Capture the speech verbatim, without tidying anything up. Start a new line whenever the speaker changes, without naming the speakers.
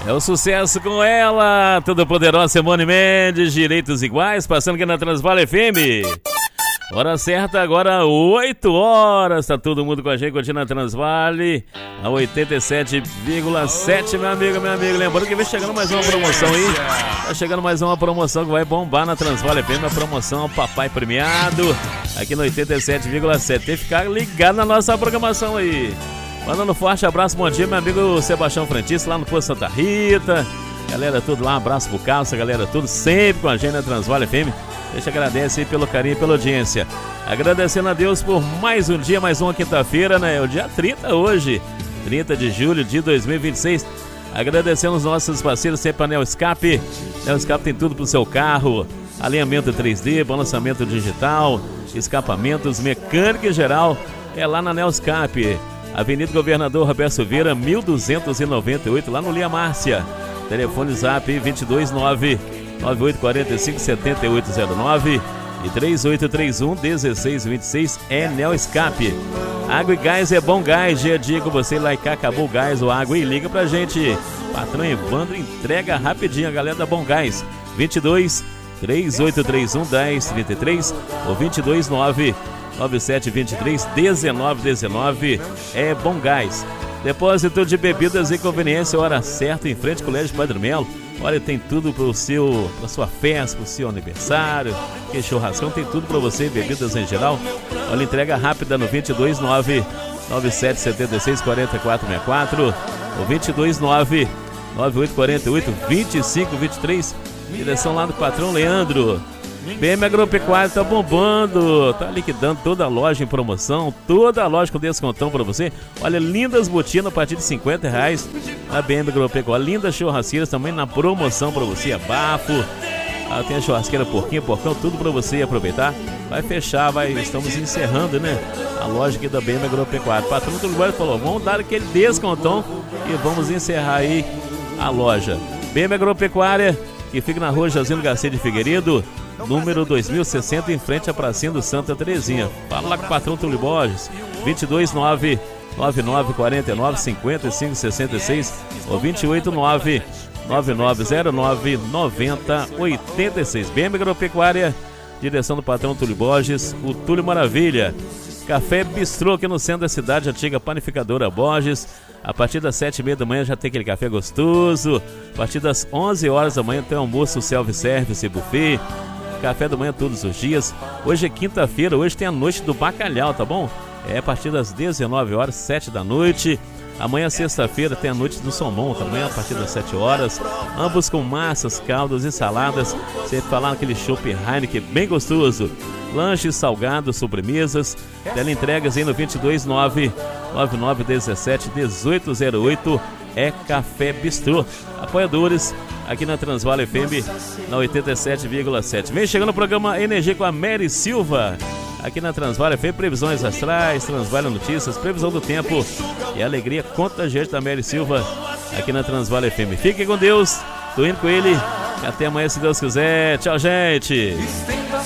É o sucesso com ela, toda poderosa Simone Mendes, Direitos Iguais, passando aqui na Transvale F M. Hora certa agora, oito horas, tá todo mundo com a gente, curtindo a Transvale, a oitenta e sete vírgula sete, meu amigo, meu amigo. Lembrando que vem chegando mais uma promoção aí, tá chegando mais uma promoção que vai bombar na Transvale F M, a promoção Papai Premiado, aqui no oitenta e sete vírgula sete. Tem que ficar ligado na nossa programação aí. Mandando um forte abraço, bom dia, meu amigo Sebastião Frentista, lá no Posto Santa Rita. Galera, tudo lá, um abraço pro Carlos, galera, tudo sempre com a gente na Transvale F M. Deixa agradece aí pelo carinho e pela audiência. Agradecendo a Deus por mais um dia, mais uma quinta-feira, né? É o dia trinta hoje, trinta de julho de dois mil e vinte e seis. Agradecendo os nossos parceiros, sempre a Neoscape. Neoscape tem tudo pro seu carro: alinhamento três D, balançamento digital, escapamentos, mecânica em geral. É lá na Neoscape, Avenida Governador Roberto Silveira, mil duzentos e noventa e oito, lá no Lia Márcia. Telefone Zap vinte e dois nove nove oito quatro cinco sete oito zero nove e três oito três um um seis dois seis. É Neoscape. Água e gás é Bom Gás. Dia a dia com você lá e cá, acabou o gás ou água e liga pra gente. Patrão Evandro entrega rapidinho, a galera da Bom Gás. vinte e dois três oito três um um zero três três ou vinte e dois nove nove sete dois três um nove um nove. É Bom Gás. Depósito de bebidas e conveniência, hora certa, em frente ao Colégio Padre Melo. Olha, tem tudo para o seu, para sua festa, para o seu aniversário, que churrascão, tem tudo para você, bebidas em geral. Olha, entrega rápida no vinte e dois nove nove sete sete seis quatro quatro seis quatro ou vinte e dois nove nove oito quatro oito dois cinco dois três. Direção lá do patrão Leandro. B M Agropecuária tá bombando, tá liquidando toda a loja em promoção, toda a loja com descontão pra você. Olha, lindas botinas a partir de cinquenta reais na B M Agropecuária. Lindas churrasqueiras também na promoção pra você, abafo. Ah, tem a churrasqueira porquinho, porcão, tudo pra você aproveitar. Vai fechar, vai, estamos encerrando, né, a loja aqui da B M Agropecuária. O patrão do lugar falou, vamos dar aquele descontão e vamos encerrar aí a loja. B M Agropecuária, que fica na rua Josino Garcia de Figueiredo, número dois mil e sessenta, em frente à pracinha do Santa Terezinha. Fala lá com o patrão Túlio Borges, vinte e dois nove nove nove quatro nove cinco cinco seis seis ou vinte e oito nove nove nove zero nove nove zero oito seis. B M Agropecuária, direção do patrão Túlio Borges, o Túlio Maravilha. Café Bistrô, aqui no centro da cidade, antiga panificadora Borges. A partir das sete e meia da manhã já tem aquele café gostoso. A partir das onze horas da manhã tem almoço self-service e buffet. Café da manhã todos os dias. Hoje é quinta-feira, hoje tem a noite do bacalhau, tá bom? É a partir das dezenove horas, sete da noite. Amanhã, sexta-feira, tem a noite do salmão também, a partir das sete horas. Ambos com massas, caldos e saladas. Você falar naquele chopp Heineken bem gostoso. Lanches, salgados, sobremesas. Teleentregas aí no vinte e dois nove nove nove um sete um oito zero oito. É Café Bistrô. Apoiadores aqui na Transvale F M, na oitenta e sete vírgula sete. Vem chegando o programa Energia com a Mary Silva, aqui na Transvale F M. Previsões astrais, Transvale Notícias, previsão do tempo e alegria contagiante da Mary Silva, aqui na Transvale F M. Fiquem com Deus, tô indo com ele. Até amanhã, se Deus quiser. Tchau, gente.